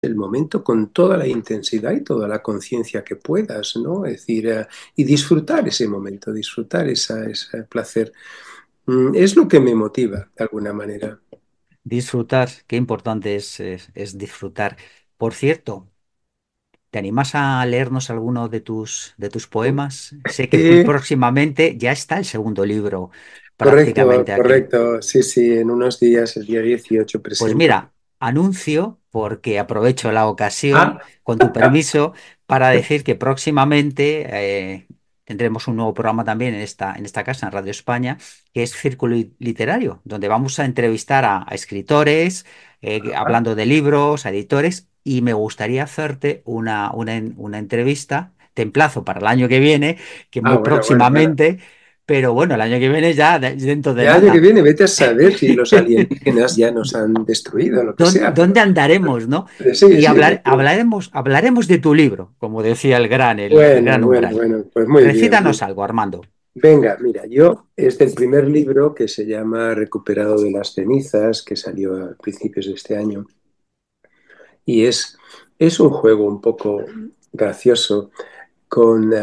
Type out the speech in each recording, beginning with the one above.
el momento con toda la intensidad y toda la conciencia que puedas, ¿no? Es decir, y disfrutar ese momento, disfrutar ese placer. Es lo que me motiva, de alguna manera. Disfrutar, qué importante es disfrutar. Por cierto, ¿te animas a leernos alguno de tus poemas? Sé que Sí, próximamente ya está el segundo libro correcto, prácticamente aquí. correcto. Sí, sí, en unos días, el día 18 Pues presento. mira, anuncio, porque aprovecho la ocasión, Ah, con tu permiso, para decir que próximamente tendremos un nuevo programa también en esta casa, en Radio España, que es Círculo Literario, donde vamos a entrevistar a escritores, ah, hablando de libros, a editores, y me gustaría hacerte una entrevista. Te emplazo para el año que viene, que muy bueno, bueno, bueno. próximamente, pero bueno, el año que viene ya dentro de El año que nada. viene, vete a saber si los alienígenas ya nos han destruido, lo que sea, pero ¿Dónde andaremos, no? sí, Y sí, efectivamente. hablaremos de tu libro, como decía el Bueno, gran bueno, umbral. bueno, pues muy bien, muy Recítanos bien. algo, Armando. Venga, mira, yo es del primer libro que se llama Recuperado de las cenizas, que salió a principios de este año, y es un juego un poco gracioso con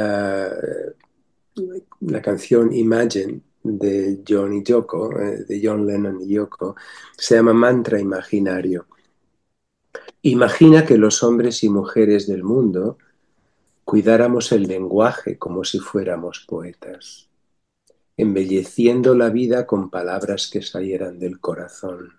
la canción Imagine de John y Yoko, de John Lennon y Yoko, se llama Mantra Imaginario. Imagina que los hombres y mujeres del mundo cuidáramos el lenguaje como si fuéramos poetas, embelleciendo la vida con palabras que salieran del corazón.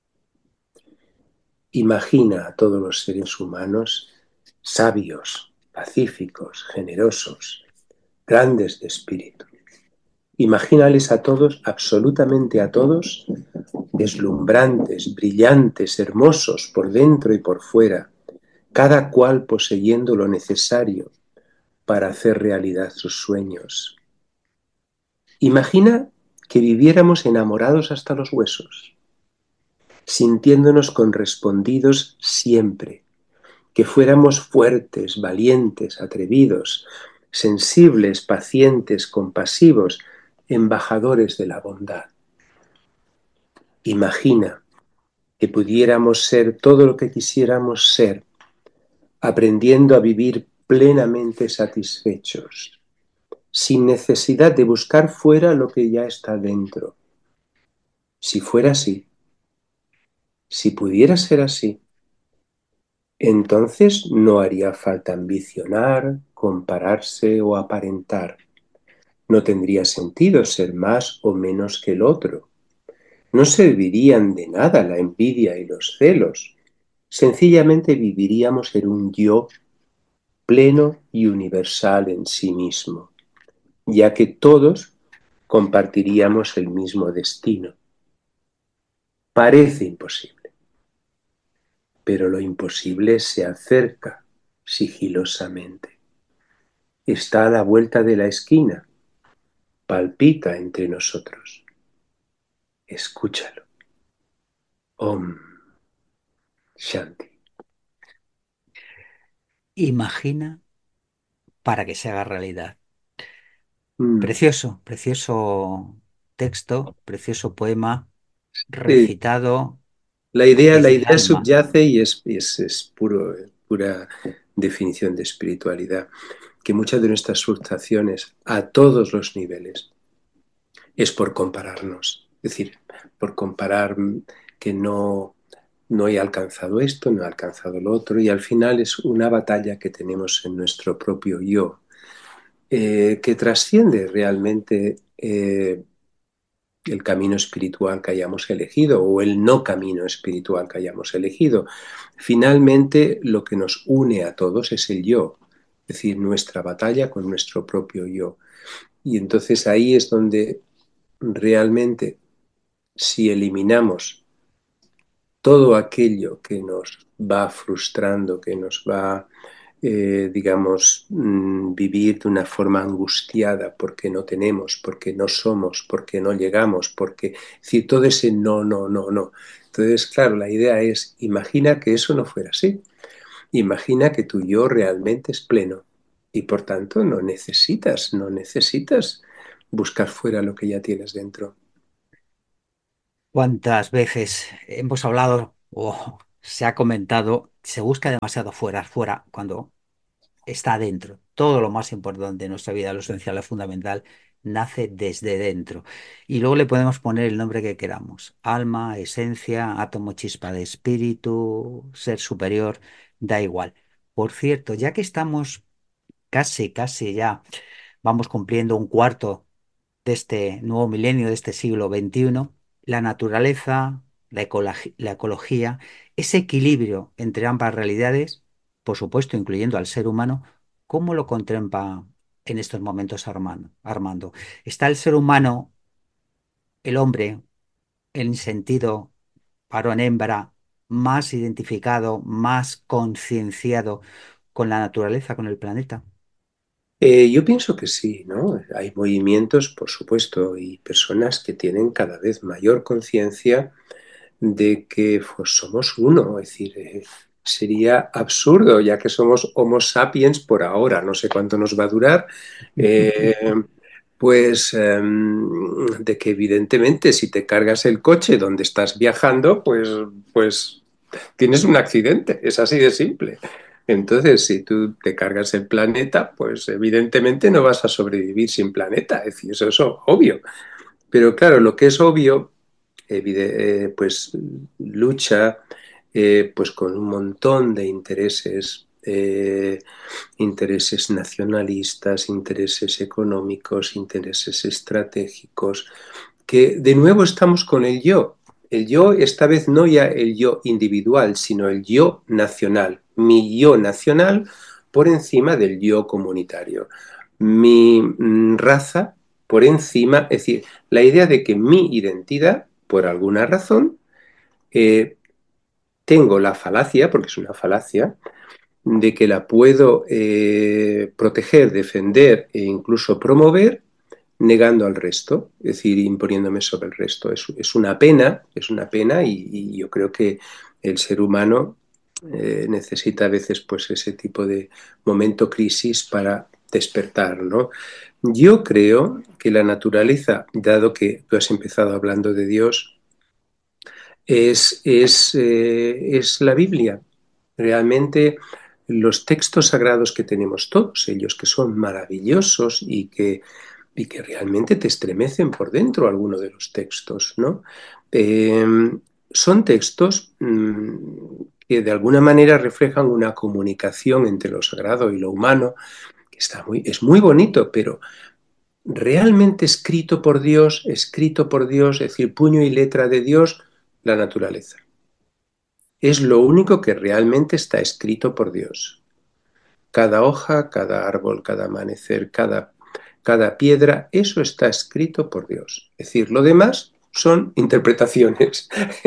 Imagina a todos los seres humanos sabios, pacíficos, generosos, grandes de espíritu. Imagínales a todos, absolutamente a todos, deslumbrantes, brillantes, hermosos por dentro y por fuera, cada cual poseyendo lo necesario para hacer realidad sus sueños. Imagina que viviéramos enamorados hasta los huesos, sintiéndonos correspondidos siempre, que fuéramos fuertes, valientes, atrevidos, sensibles, pacientes, compasivos, embajadores de la bondad. Imagina que pudiéramos ser todo lo que quisiéramos ser, aprendiendo a vivir plenamente satisfechos, sin necesidad de buscar fuera lo que ya está dentro. Si fuera así, si pudiera ser así, entonces no haría falta ambicionar, compararse o aparentar. No tendría sentido ser más o menos que el otro. No servirían de nada la envidia y los celos. Sencillamente viviríamos en un yo pleno y universal en sí mismo, ya que todos compartiríamos el mismo destino. Parece imposible, pero lo imposible se acerca sigilosamente. Está a la vuelta de la esquina, palpita entre nosotros. Escúchalo. Om Shanti. Imagina para que se haga realidad. Mm. Precioso, precioso texto, precioso poema, Sí, recitado la desde el idea alma. subyace y es pura definición de espiritualidad, que muchas de nuestras frustraciones a todos los niveles es por compararnos, es decir, por comparar que no he alcanzado esto, no he alcanzado lo otro, y al final es una batalla que tenemos en nuestro propio yo, que trasciende realmente el camino espiritual que hayamos elegido o el no camino espiritual que hayamos elegido. Finalmente, lo que nos une a todos es el yo, es decir, nuestra batalla con nuestro propio yo. Y entonces ahí es donde realmente, si eliminamos todo aquello que nos va frustrando, que nos va, digamos, vivir de una forma angustiada porque no tenemos, porque no somos, porque no llegamos, porque, es decir, todo ese no, no, no, no. Entonces, claro, la idea es, imagina que eso no fuera así. Imagina que tu yo realmente es pleno y por tanto no necesitas buscar fuera lo que ya tienes dentro. ¿Cuántas veces hemos hablado o se ha comentado se busca demasiado fuera, fuera, cuando está dentro. Todo lo más importante de nuestra vida, lo esencial, lo fundamental, nace desde dentro. Y luego le podemos poner el nombre que queramos. Alma, esencia, átomo, chispa de espíritu, ser superior, da igual. Por cierto, ya que estamos casi ya, vamos cumpliendo un cuarto de este nuevo milenio, de este siglo XXI, la naturaleza, la ecología, ese equilibrio entre ambas realidades, por supuesto, incluyendo al ser humano, ¿cómo lo contempla en estos momentos Armando? ¿Está el ser humano, el hombre, en sentido varón-hembra, más identificado, más concienciado con la naturaleza, con el planeta? Yo pienso que sí, ¿no? Hay movimientos, por supuesto, y personas que tienen cada vez mayor conciencia de que pues, somos uno, es decir, sería absurdo, ya que somos Homo sapiens por ahora, no sé cuánto nos va a durar, eh, pues de que evidentemente si te cargas el coche donde estás viajando, pues tienes un accidente, es así de simple. Entonces, si tú te cargas el planeta, pues evidentemente no vas a sobrevivir sin planeta, es decir, eso es obvio. Pero claro, lo que es obvio pues lucha pues con un montón de intereses, intereses nacionalistas, intereses económicos, intereses estratégicos, que de nuevo estamos con el yo. El yo, esta vez no ya el yo individual, sino el yo nacional. Mi yo nacional por encima del yo comunitario. Mi raza por encima, es decir, la idea de que mi identidad, por alguna razón, eh, tengo la falacia, porque es una falacia, de que la puedo proteger, defender e incluso promover negando al resto, es decir, imponiéndome sobre el resto. Es una pena y yo creo que el ser humano necesita a veces pues ese tipo de momento crisis para despertar, ¿no? Yo creo que la naturaleza, dado que tú has empezado hablando de Dios, es la Biblia. Realmente los textos sagrados que tenemos, todos ellos, que son maravillosos y que realmente te estremecen por dentro algunos de los textos, ¿no? Eh, Son textos que de alguna manera reflejan una comunicación entre lo sagrado y lo humano, que es muy bonito, pero realmente escrito por Dios, es decir, puño y letra de Dios, la naturaleza. Es lo único que realmente está escrito por Dios. Cada hoja, cada árbol, cada amanecer, cada piedra, eso está escrito por Dios. Es decir, lo demás son interpretaciones.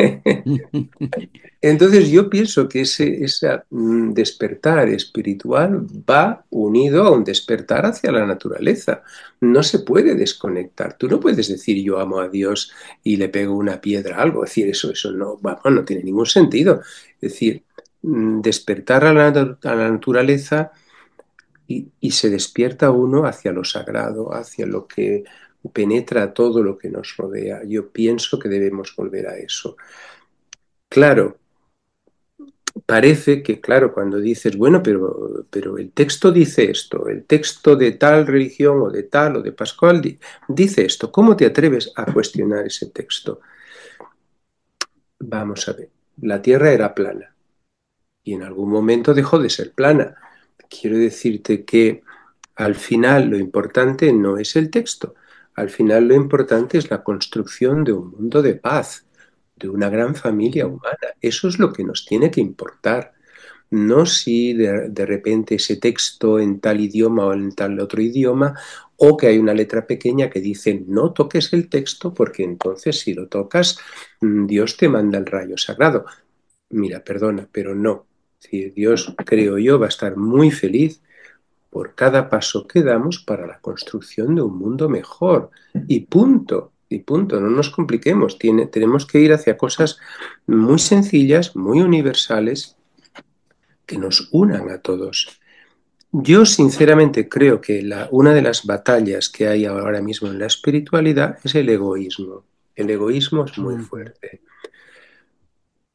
Entonces yo pienso que ese despertar espiritual va unido a un despertar hacia la naturaleza. No se puede desconectar. Tú no puedes decir yo amo a Dios y le pego una piedra a algo. Es decir, eso no, vamos, no tiene ningún sentido. Es decir, despertar a la naturaleza y se despierta uno hacia lo sagrado, hacia lo que penetra todo lo que nos rodea. Yo pienso que debemos volver a eso. Claro, parece que, claro, cuando dices, bueno, pero el texto dice esto, el texto de tal religión o de tal o de Pascual dice esto, ¿cómo te atreves a cuestionar ese texto? Vamos a ver, la Tierra era plana y en algún momento dejó de ser plana. Quiero decirte que al final lo importante no es el texto, al final lo importante es la construcción de un mundo de paz, de una gran familia humana. Eso es lo que nos tiene que importar. No si de repente ese texto en tal idioma o en tal otro idioma, o que hay una letra pequeña que dice no toques el texto porque entonces si lo tocas, Dios te manda el rayo sagrado. Mira, perdona, pero no. Si Dios, creo yo, va a estar muy feliz por cada paso que damos para la construcción de un mundo mejor. Y punto, no nos compliquemos. Tenemos que ir hacia cosas muy sencillas, muy universales, que nos unan a todos. Yo sinceramente creo que una de las batallas que hay ahora mismo en la espiritualidad es el egoísmo. El egoísmo es muy Ujú. fuerte.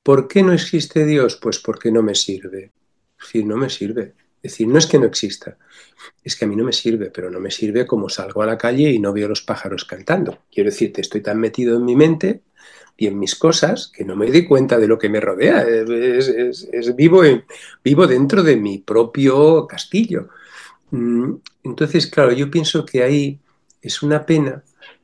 ¿Por qué no existe Dios? Pues porque no me sirve. Es decir, no me sirve. Es decir, no es que no exista, es que a mí no me sirve, pero no me sirve como salgo a la calle y no veo los pájaros cantando. Quiero decirte, estoy tan metido en mi mente y en mis cosas que no me doy cuenta de lo que me rodea. Vivo dentro de mi propio castillo. Entonces, claro, yo pienso que ahí es una pena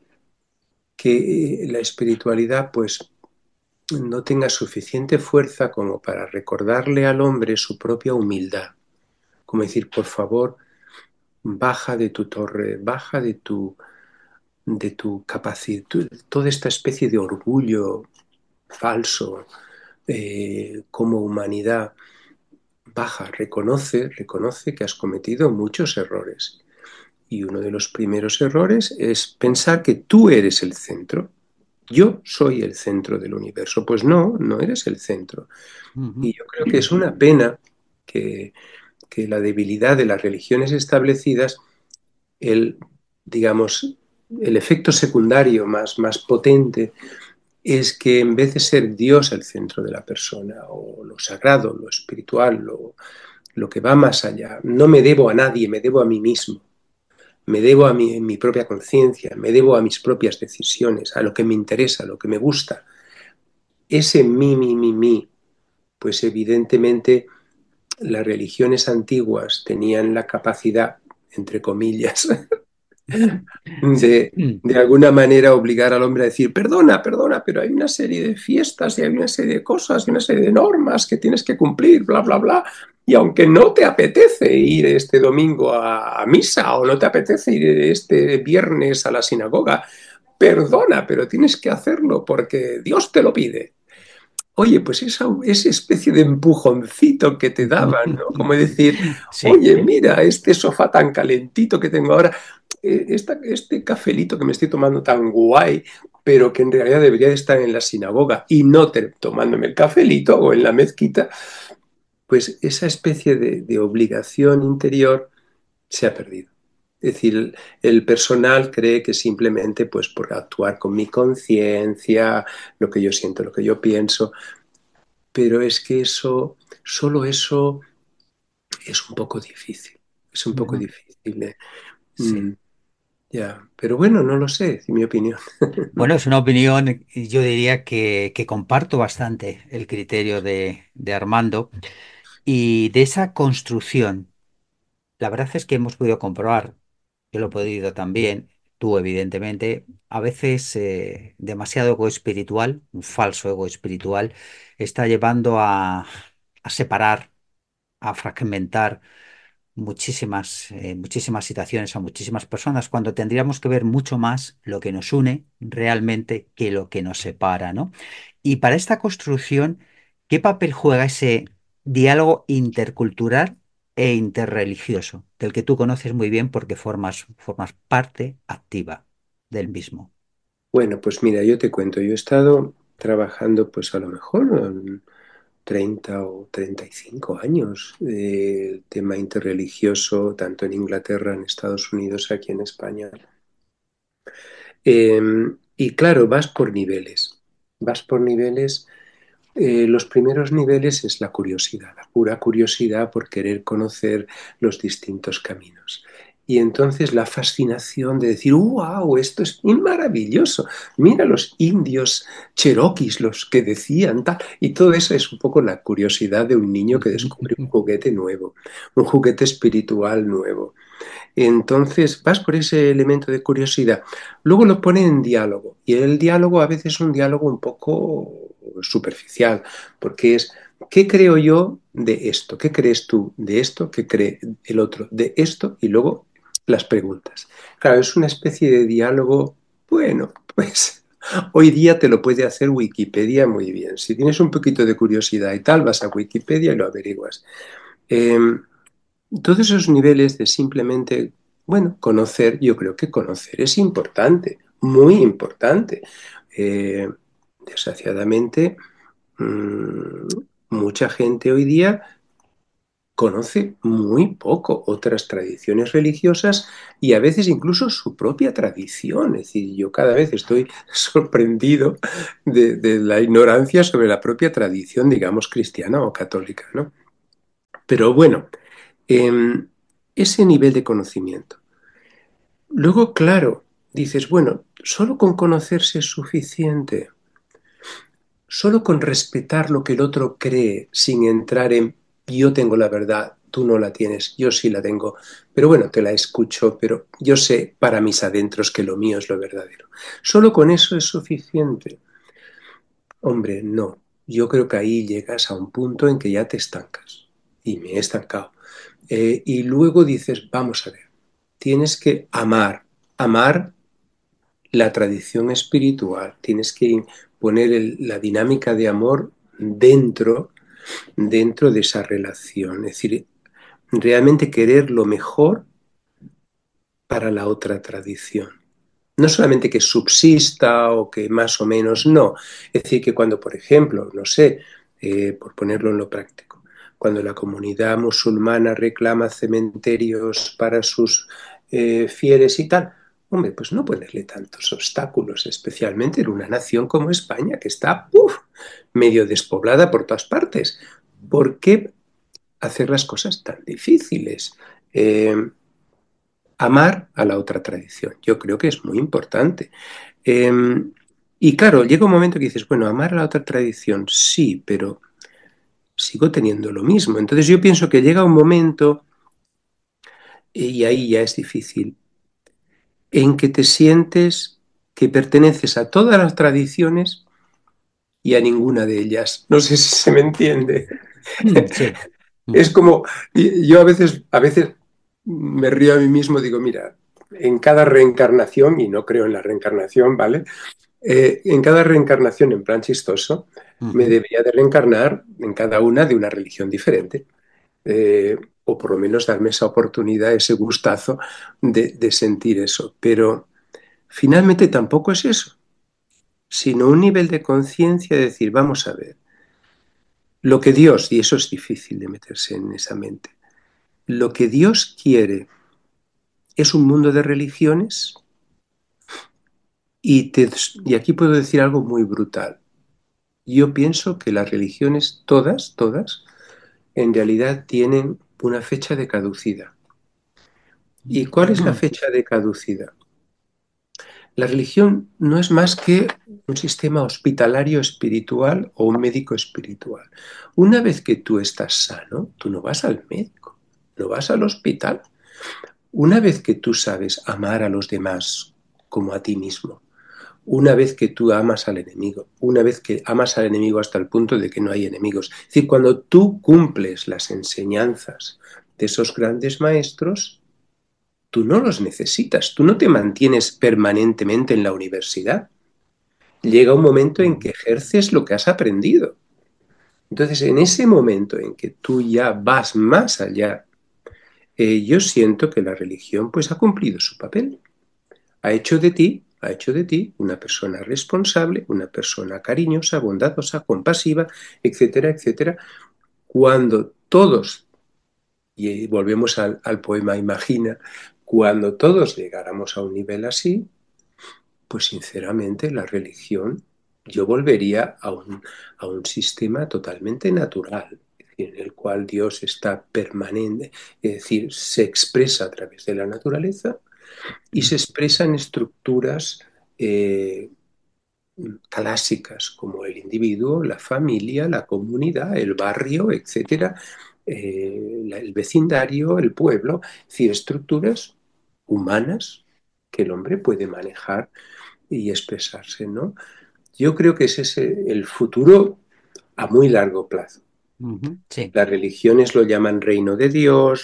que la espiritualidad pues no tenga suficiente fuerza como para recordarle al hombre su propia humildad. Como decir, por favor, baja de tu torre, baja de tu capacidad, toda esta especie de orgullo falso como humanidad, baja, reconoce que has cometido muchos errores. Y uno de los primeros errores es pensar que tú eres el centro. Yo soy el centro del universo. Pues no, no eres el centro. Ujú. Y yo creo que es una pena que, que la debilidad de las religiones establecidas, el, digamos, el efecto secundario más potente es que en vez de ser Dios el centro de la persona, o lo sagrado, lo espiritual, lo que va más allá, no me debo a nadie, me debo a mí mismo, me debo a mi propia conciencia, me debo a mis propias decisiones, a lo que me interesa, a lo que me gusta. Ese mí, pues evidentemente las religiones antiguas tenían la capacidad, entre comillas, Sí. de alguna manera obligar al hombre a decir, perdona, perdona, pero hay una serie de fiestas y hay una serie de cosas y una serie de normas que tienes que cumplir, bla, bla, bla. Y aunque no te apetece ir este domingo a misa o no te apetece ir este viernes a la sinagoga, perdona, pero tienes que hacerlo porque Dios te lo pide. Oye, pues esa especie de empujoncito que te daban, ¿no? Como decir, Sí. oye, mira, este sofá tan calentito que tengo ahora, este cafelito que me estoy tomando tan guay, pero que en realidad debería de estar en la sinagoga y no tomándome el cafelito o en la mezquita, pues esa especie de obligación interior se ha perdido. Es decir, el personal cree que simplemente pues por actuar con mi conciencia, lo que yo siento, lo que yo pienso, pero es que solo eso es un poco difícil, es un poco Ujú. difícil. Sí. Ya, pero bueno, no lo sé, es mi opinión. Bueno, es una opinión, y yo diría que comparto bastante el criterio de Armando y de esa construcción. La verdad es que hemos podido comprobar, yo lo he podido también, tú evidentemente, a veces demasiado ego espiritual, un falso ego espiritual, está llevando a separar, a fragmentar muchísimas situaciones a muchísimas personas, cuando tendríamos que ver mucho más lo que nos une realmente que lo que nos separa, ¿no? Y para esta construcción, ¿qué papel juega ese diálogo intercultural e interreligioso, del que tú conoces muy bien porque formas parte activa del mismo? Bueno, pues mira, yo te cuento, yo he estado trabajando pues a lo mejor 30 o 35 años el tema interreligioso, tanto en Inglaterra, en Estados Unidos, aquí en España. Eh, y claro, vas por niveles. Los primeros niveles es la curiosidad, la pura curiosidad por querer conocer los distintos caminos. Y entonces la fascinación de decir, wow, esto es maravilloso. Mira los indios cheroquis, los que decían tal. Y todo eso es un poco la curiosidad de un niño que descubre un juguete nuevo, un juguete espiritual nuevo. Entonces vas por ese elemento de curiosidad. Luego lo pone en diálogo. Y el diálogo a veces es un diálogo un poco superficial, porque es, ¿qué creo yo de esto? ¿Qué crees tú de esto? ¿Qué cree el otro de esto? Y luego las preguntas. Claro, es una especie de diálogo, bueno, pues hoy día te lo puede hacer Wikipedia muy bien. Si tienes un poquito de curiosidad y tal, vas a Wikipedia y lo averiguas. Eh, todos esos niveles de simplemente, bueno, conocer, yo creo que conocer es importante, muy importante. Eh, Desgraciadamente, mucha gente hoy día conoce muy poco otras tradiciones religiosas y a veces incluso su propia tradición. Es decir, yo cada vez estoy sorprendido de la ignorancia sobre la propia tradición, digamos, cristiana o católica, ¿no? Pero bueno, eh, ese nivel de conocimiento. Luego, claro, dices, bueno, solo con conocerse es suficiente, solo con respetar lo que el otro cree sin entrar en yo tengo la verdad, tú no la tienes, yo sí la tengo, pero bueno, te la escucho, pero yo sé para mis adentros que lo mío es lo verdadero. Solo con eso es suficiente. Hombre, no. Yo creo que ahí llegas a un punto en que ya te estancas. Y me he estancado. Y luego dices, vamos a ver, tienes que amar la tradición espiritual, tienes que poner la dinámica de amor dentro de esa relación. Es decir, realmente querer lo mejor para la otra tradición. No solamente que subsista o que más o menos, no. Es decir, que cuando, por ejemplo, no sé, por ponerlo en lo práctico, cuando la comunidad musulmana reclama cementerios para sus fieles y tal, hombre, pues no ponerle tantos obstáculos, especialmente en una nación como España, que está medio despoblada por todas partes. ¿Por qué hacer las cosas tan difíciles? Eh, Amar a la otra tradición. Yo creo que es muy importante. Eh, y claro, llega un momento que dices, bueno, amar a la otra tradición, sí, pero sigo teniendo lo mismo. Entonces yo pienso que llega un momento, y ahí ya es difícil, en que te sientes que perteneces a todas las tradiciones y a ninguna de ellas. No sé si se me entiende. Sí. Es como, yo a veces me río a mí mismo, digo, mira, en cada reencarnación, y no creo en la reencarnación, ¿vale? En cada reencarnación, en plan chistoso, me Ujú. debería de reencarnar en cada una de una religión diferente. O por lo menos darme esa oportunidad, ese gustazo de sentir eso. Pero finalmente tampoco es eso, sino un nivel de conciencia de decir, vamos a ver, lo que Dios, y eso es difícil de meterse en esa mente, lo que Dios quiere es un mundo de religiones y aquí puedo decir algo muy brutal. Yo pienso que las religiones, todas, en realidad tienen una fecha de caducidad. ¿Y cuál es la Ujú. fecha de caducidad? La religión no es más que un sistema hospitalario espiritual o un médico espiritual. Una vez que tú estás sano, tú no vas al médico, no vas al hospital. Una vez que tú sabes amar a los demás como a ti mismo, una vez que tú amas al enemigo, una vez que amas al enemigo hasta el punto de que no hay enemigos. Es decir, cuando tú cumples las enseñanzas de esos grandes maestros, tú no los necesitas, tú no te mantienes permanentemente en la universidad. Llega un momento en que ejerces lo que has aprendido. Entonces, en ese momento en que tú ya vas más allá, yo siento que la religión pues ha cumplido su papel. Ha hecho de ti una persona responsable, una persona cariñosa, bondadosa, compasiva, etcétera, etcétera. Cuando todos, y volvemos al poema Imagina, cuando todos llegáramos a un nivel así, pues sinceramente la religión, yo volvería a un sistema totalmente natural, en el cual Dios está permanente, es decir, se expresa a través de la naturaleza y se expresa en estructuras eh, clásicas como el individuo, la familia, la comunidad, el barrio, etcétera, el vecindario, el pueblo, es decir, estructuras humanas que el hombre puede manejar y expresarse, ¿no? Yo creo que ese es el futuro a muy largo plazo. Ujú. Sí. Las religiones lo llaman reino de Dios,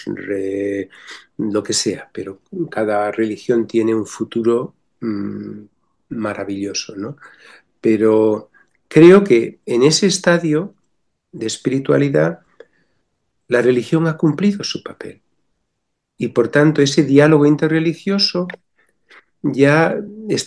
lo que sea, pero cada religión tiene un futuro maravilloso, ¿no? Pero creo que en ese estadio de espiritualidad la religión ha cumplido su papel y por tanto ese diálogo interreligioso ya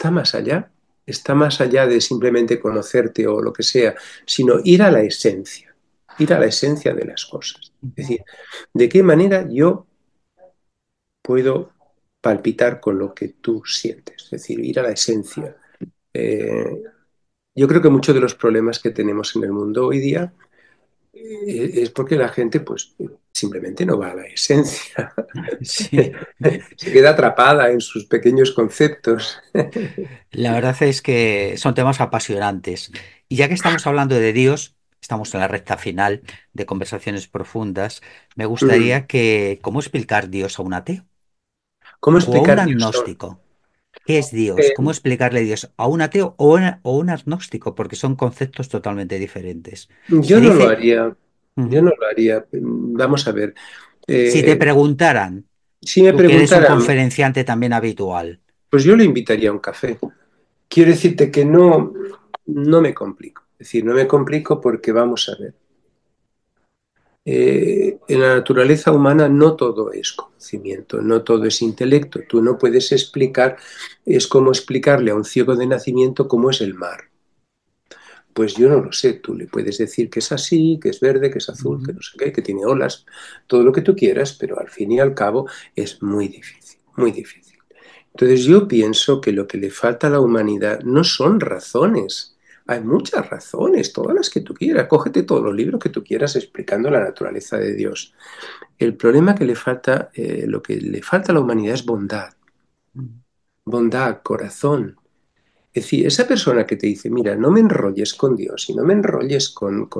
está más allá de simplemente conocerte o lo que sea, sino ir a la esencia de las cosas. Es decir, ¿de qué manera yo puedo palpitar con lo que tú sientes? Es decir, ir a la esencia. Eh, yo creo que muchos de los problemas que tenemos en el mundo hoy día es porque la gente pues simplemente no va a la esencia. Sí. Se queda atrapada en sus pequeños conceptos. La verdad es que son temas apasionantes. Y ya que estamos hablando de Dios, estamos en la recta final de conversaciones profundas, me gustaría ¿cómo explicar Dios a un ateo ¿Cómo o a un explicar Dios? agnóstico? ¿Qué es Dios? Eh, ¿Cómo explicarle Dios a un ateo o un agnóstico? Porque son conceptos totalmente diferentes. Si yo te no lo dice, haría, yo ujú, no lo haría. Vamos a ver. si te Eh, preguntaran, si me tú que eres un preguntaran, conferenciante también habitual, pues yo le invitaría a un café. Quiero decirte que no, no me complico. Es decir, no me complico porque vamos a ver. En la naturaleza humana no todo es conocimiento, no todo es intelecto. Tú no puedes explicar, es como explicarle a un ciego de nacimiento cómo es el mar. Pues yo no lo sé, tú le puedes decir que es así, que es verde, que es azul, que ujú, no sé qué, que tiene olas, todo lo que tú quieras, pero al fin y al cabo es muy difícil, muy difícil. Entonces yo pienso que lo que le falta a la humanidad no son razones. Hay muchas razones, todas las que tú quieras. Cógete todos los libros que tú quieras explicando la naturaleza de Dios. El problema que le falta, lo que le falta a la humanidad es bondad, ujú. bondad, corazón. Es decir, esa persona que te dice, mira, no me enrolles con Dios y no me enrolles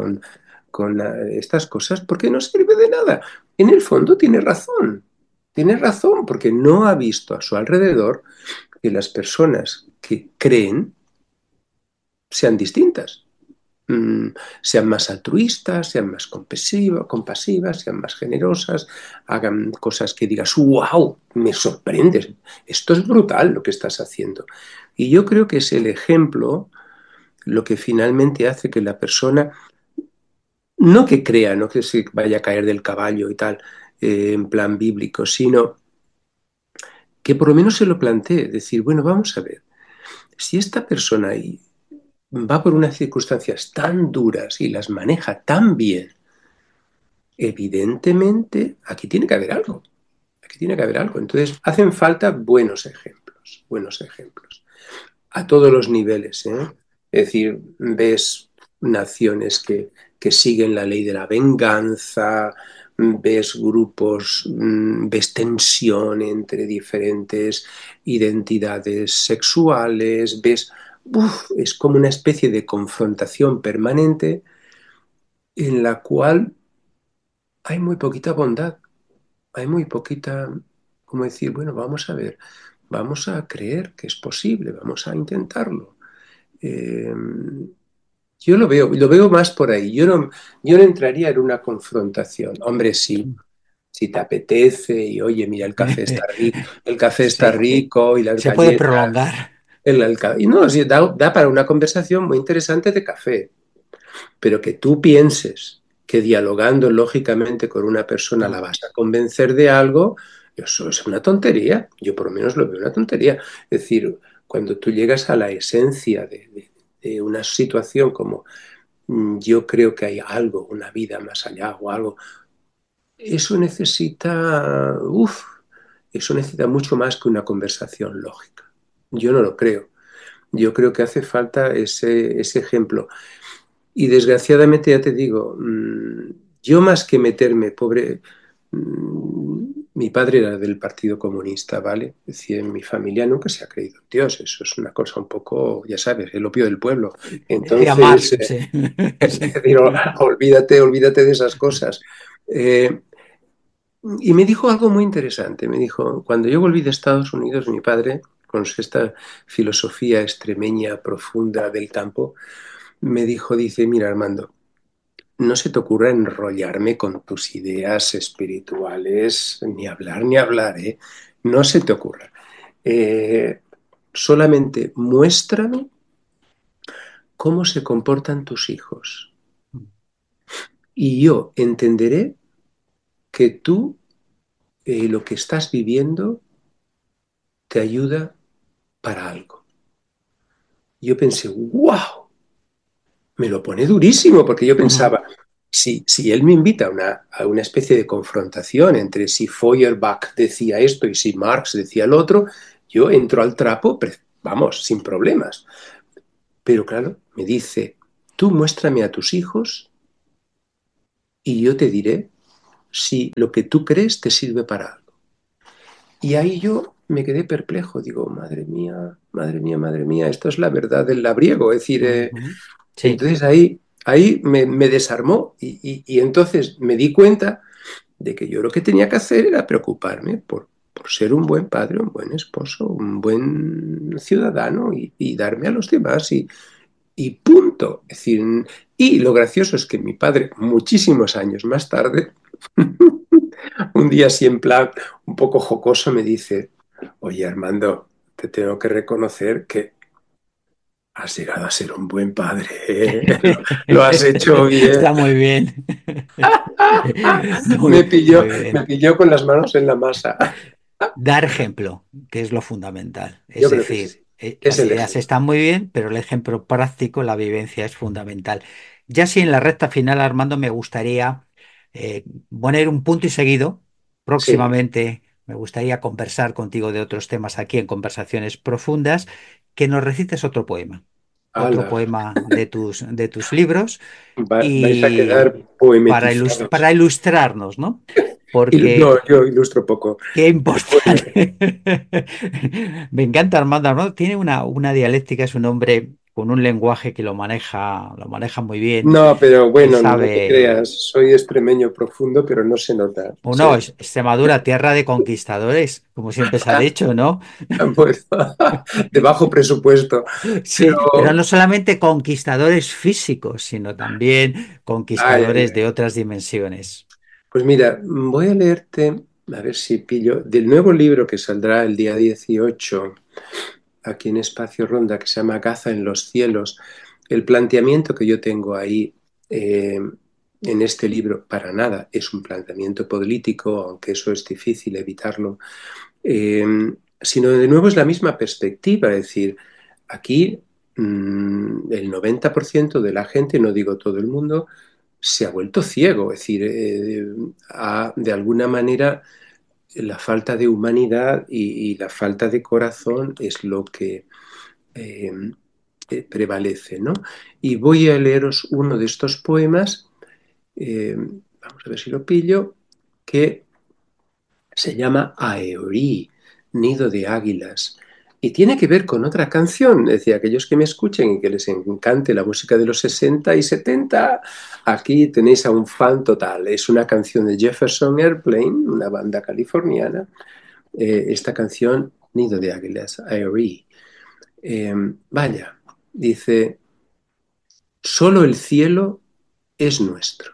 con estas cosas porque no sirve de nada. En el fondo tiene razón porque no ha visto a su alrededor que las personas que creen sean distintas. Mm, sean más altruistas, sean más compasivas, sean más generosas, hagan cosas que digas, wow, me sorprendes, esto es brutal lo que estás haciendo. Y yo creo que es el ejemplo lo que finalmente hace que la persona, no que crea, no que se vaya a caer del caballo y tal, en plan bíblico, sino que por lo menos se lo plantee, decir, bueno, vamos a ver, si esta persona ahí va por unas circunstancias tan duras y las maneja tan bien, evidentemente aquí tiene que haber algo, aquí tiene que haber algo. Entonces hacen falta buenos ejemplos, a todos los niveles, ¿eh? Es decir, ves naciones que siguen la ley de la venganza, ves grupos, ves tensión entre diferentes identidades sexuales, ves, es como una especie de confrontación permanente en la cual hay muy poquita bondad, hay muy poquita, como decir, bueno, vamos a ver, vamos a creer que es posible, vamos a intentarlo. Eh, yo lo veo más por ahí. Yo no entraría en una confrontación. Hombre, sí, si te apetece y oye, mira, el café está Sí, rico y las se puede galletas, prolongar. y no, sí, da para una conversación muy interesante de café. Pero que tú pienses que dialogando lógicamente con una persona la No. vas a convencer de algo, eso es una tontería. Yo por lo menos lo veo una tontería. Es decir, cuando tú llegas a la esencia de una situación como yo creo que hay algo, una vida más allá o algo, eso necesita, eso necesita mucho más que una conversación lógica. Yo no lo creo. Yo creo que hace falta ese ejemplo. Y desgraciadamente, ya te digo, yo más que meterme, pobre, mi padre era del Partido Comunista, ¿vale? Es decir, en mi familia nunca se ha creído en Dios, eso es una cosa un poco, ya sabes, el opio del pueblo. Decía Entonces, Marx, sí. es Sí. decir, olvídate, olvídate de esas cosas. Eh, y me dijo algo muy interesante, me dijo, cuando yo volví de Estados Unidos, mi padre, con esta filosofía extremeña profunda del campo, me dijo, dice, mira Armando, no se te ocurra enrollarme con tus ideas espirituales, ni hablar, ¿eh? No se te ocurra. Eh, solamente muéstrame cómo se comportan tus hijos y yo entenderé que tú lo que estás viviendo te ayuda para algo. Yo pensé, wow, me lo pone durísimo porque yo Ujú. pensaba, si él me invita a una especie de confrontación entre si Feuerbach decía esto y si Marx decía lo otro, yo entro al trapo, vamos, sin problemas. Pero claro, me dice, tú muéstrame a tus hijos y yo te diré si lo que tú crees te sirve para algo. Y ahí yo me quedé perplejo, digo, madre mía, madre mía, madre mía, esto es la verdad del labriego. Es decir, Ujú. Sí. entonces ahí me desarmó y entonces me di cuenta de que yo lo que tenía que hacer era preocuparme por ser un buen padre, un buen esposo, un buen ciudadano y darme a los demás y punto. Es decir, y lo gracioso es que mi padre, muchísimos años más tarde, un día así en plan un poco jocoso me dice, oye Armando, te tengo que reconocer que has llegado a ser un buen padre, ¿eh? Lo has hecho bien. Está muy bien. Me Muy, pilló, muy me bien. pilló con las manos en la masa. Dar ejemplo, que es lo fundamental. Es Yo creo que sí. decir, Es las el ideas ejemplo. están muy bien, pero el ejemplo práctico, la vivencia es fundamental. Ya si en la recta final, Armando, me gustaría poner un punto y seguido. Sí. Próximamente me gustaría conversar contigo de otros temas aquí en Conversaciones Profundas, que nos recites otro Ala, poema de tus libros vais a quedar y poemetizados. para ilustrarnos, ¿no? No, Porque yo ilustro poco. qué Pero bueno, importante. Me encanta Armando. Armando tiene una dialéctica, es un hombre con un lenguaje que lo maneja muy bien no, pero y bueno, no te sabe. creas. Soy extremeño profundo, pero no se nota. Uno, Extremadura, tierra de conquistadores, como siempre se ha dicho, ¿no? Bueno, de bajo presupuesto. Sí, pero Pero, no solamente conquistadores físicos, sino también ay, ay, conquistadores de ay. otras dimensiones. Pues mira, voy a leerte, a ver si pillo, del nuevo libro que saldrá el día 18 aquí en Espacio Ronda, que se llama Gaza en los cielos. El planteamiento que yo tengo ahí en este libro, para nada, es un planteamiento político, aunque eso es difícil evitarlo, eh, sino de nuevo es la misma perspectiva, es decir, aquí el 90% de la gente, no digo todo el mundo, se ha vuelto ciego, es decir, de alguna manera la falta de humanidad y la falta de corazón es lo que eh, prevalece, ¿no? Y voy a leeros uno de estos poemas, vamos a ver si lo pillo, que se llama Aeorí, Nido de Águilas. Y tiene que ver con otra canción. Es decir, aquellos que me escuchen y que les encante la música de los 60 y 70, aquí tenéis a un fan total. Es una canción de Jefferson Airplane, una banda californiana. Esta canción, Nido de Águilas, Aeorí. Vaya, dice, solo el cielo es nuestro.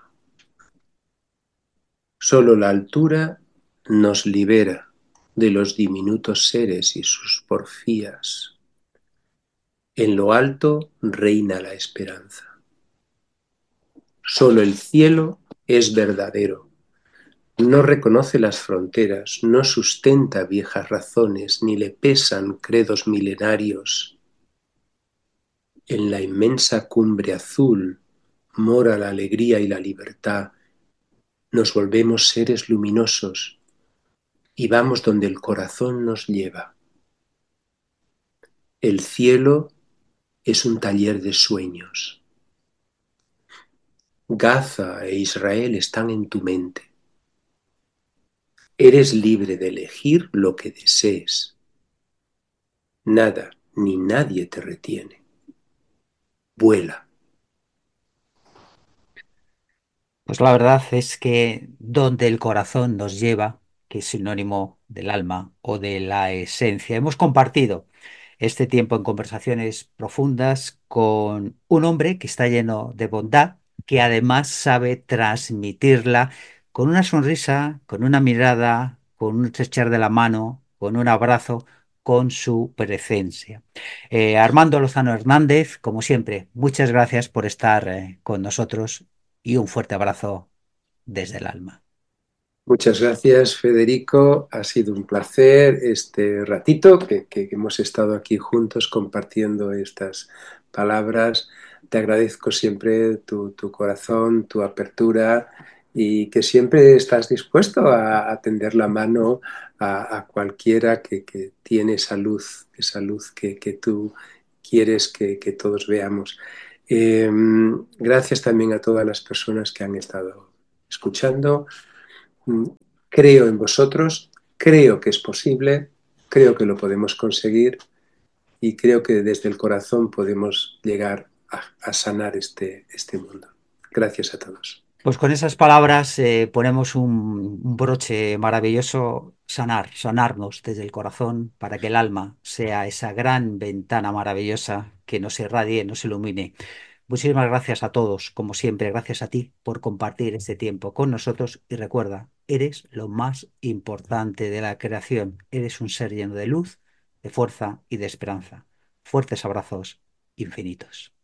Solo la altura nos libera de los diminutos seres y sus porfías. En lo alto reina la esperanza. Solo el cielo es verdadero. No reconoce las fronteras, no sustenta viejas razones, ni le pesan credos milenarios. En la inmensa cumbre azul mora la alegría y la libertad. Nos volvemos seres luminosos y vamos donde el corazón nos lleva. El cielo es un taller de sueños. Gaza e Israel están en tu mente. Eres libre de elegir lo que desees. Nada ni nadie te retiene. Vuela. Pues la verdad es que donde el corazón nos lleva, que es sinónimo del alma o de la esencia, hemos compartido este tiempo en conversaciones profundas con un hombre que está lleno de bondad, que además sabe transmitirla con una sonrisa, con una mirada, con un estrechar de la mano, con un abrazo, con su presencia. Armando Lozano Hernández, como siempre, muchas gracias por estar con nosotros y un fuerte abrazo desde el alma. Muchas gracias, Federico. Ha sido un placer este ratito que hemos estado aquí juntos compartiendo estas palabras te agradezco siempre tu corazón, tu apertura y que siempre estás dispuesto a tender la mano a cualquiera que tiene esa luz que tú quieres que todos veamos. Eh, Gracias también a todas las personas que han estado escuchando. Mm, Creo en vosotros, creo que es posible, creo que lo podemos conseguir y creo que desde el corazón podemos llegar a sanar este mundo. Gracias a todos. Pues con esas palabras ponemos un broche maravilloso, sanarnos desde el corazón para que el alma sea esa gran ventana maravillosa que nos irradie, nos ilumine. Muchísimas gracias a todos, como siempre, gracias a ti por compartir este tiempo con nosotros y recuerda, eres lo más importante de la creación, eres un ser lleno de luz, de fuerza y de esperanza. Fuertes abrazos infinitos.